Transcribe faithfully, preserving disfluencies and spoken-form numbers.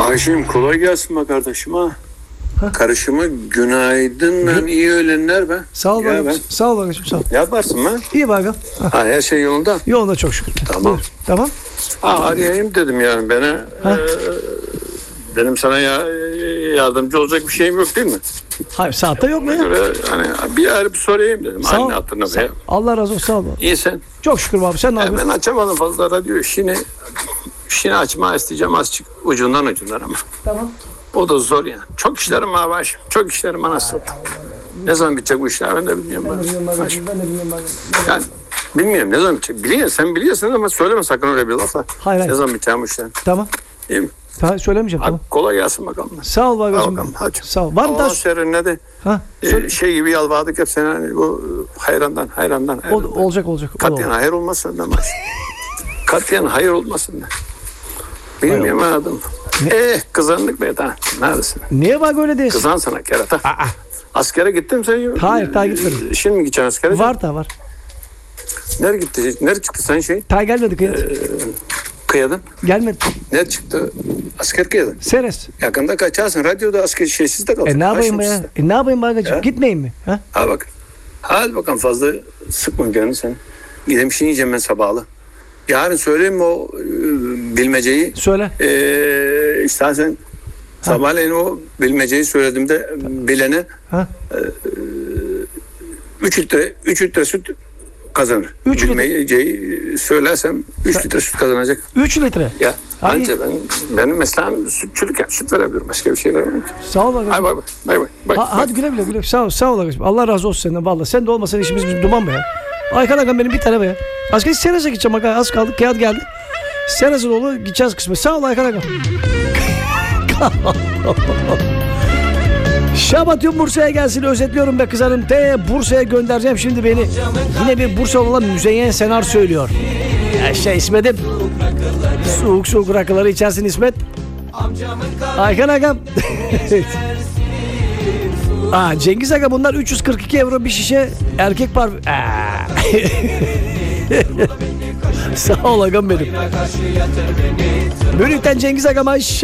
Haşim kolay gelsin be kardeşim ha. Ha? Karışıma günaydınla iyi öğlenler be. Sağ ol Ya bakalım. ben- Sağ ol bakalım. Sağ ol. Ne yaparsın be? İyi bakalım. Ha, Ha, her şey yolunda. yolunda çok şükür. Tamam. Buyur. Tamam. Ha, arayayım dedim yani bana. Ha? E, benim sana ya, yardımcı olacak bir şeyim yok değil mi? Hayır saatte yok mu ya? Böyle hani bir arayıp sorayım dedim. Sağ ol. Anne hatırına Sağ- be. Allah razı olsun. Sağ ol. İyi sen. Çok şükür abi. Sen ne Ya yapıyorsun? ben açamadım fazla radyo işini. İşini açma isteyeceğim azıcık ucundan ucundan ama. Tamam. O da zor yani. Çok işlerim var başım. Çok işlerim anasını. Ne zaman bitecek bu işler ben de bilmiyorum. Ben de bilmiyorum Ben. bakalım. Ben de bilmiyorum bakalım. Yani, bilmiyorum ne zaman bitecek. Biliyorsun sen biliyorsun ama söyleme sakın öyle bir laf. Hayır, hayır. Ne zaman bitecek bu işler. Tamam. İyi mi? Ha, söylemeyeceğim Hadi tamam. kolay gelsin bakalım. Sağ ol Al bakalım. bakalım hadi. Sağ ol. Var mı daha? Allah'ın şerrine de Ha? e, şey gibi yalvardık hep sana hani bu hayrandan hayrandan. Ol- hayrandan. olacak olacak. O da Katiyen olur. hayır olmasın da baş. Katiyen hayır olmasın da. Bilmiyorum anladım. Eh kızanlık be daha. Neredesin? Niye bak öyle değilsin? Kızan sana kerata. Aa, Askere gittin sen. Hayır, daha gitmedim. Şimdi mi gideceksin askere? var da var. Nereye gitti? Nereye çıktı sen şey? Ta gelmedi kıyat. Kıyadın. Gelmedi. Nereye çıktı? Asker kıyadın. Seres. Yakında kaçarsın. Radyoda asker şeysiz de kalacaksın. E ne yapayım be ya? Haşimsiz de. E ne yapayım bagacığım? Ha? Gitmeyeyim mi? Ha? Al bak. Hadi bakalım fazla sıkma canını sen. Gidelim şimdi yiyeceğim ben sabahlı. Yarın söyleyeyim mi o e, bilmeceyi? Söyle. Ee, istersen sabahleyin o bilmeceyi söylediğimde bilene Ha? üç litre üç litre süt kazanır. Üç litre- Bilmeceyi söylersem üç litre süt kazanacak. üç litre. Ya Ay. anca ben benim mesleğim sütçülük ya. Süt verebiliyorum. Başka bir şey veremiyorum. Sağ ol bagacığım. Hay bay bay. Bay bay. Bay Ha, hadi güle güle güle. Sağ ol, sağ ol bagacığım. Allah razı olsun senden valla. Sen de olmasan işimiz bizim duman be ya. Aykan Hakan benim bir tane be ya. Başka Seres'e gideceğim bak. Az kaldık. Kağıt geldi. Seres'in oğlu gideceğiz kısmet. Sağ ol Aykan Hakan. Şabatyon Bursa'ya gelsin özetliyorum be kızarım. Te Bursa'ya göndereceğim şimdi beni. Yine bir Bursalı olan Müzeyyen Senar söylüyor. Ya şey İsmet'im. Soğuk soğuk rakıları içersin İsmet. Aykan Agam. Aa, Cengiz Aga bunlar üç yüz kırk iki euro bir şişe erkek parfüm. Sağ ol Agam benim. Bölükten Cengiz Agam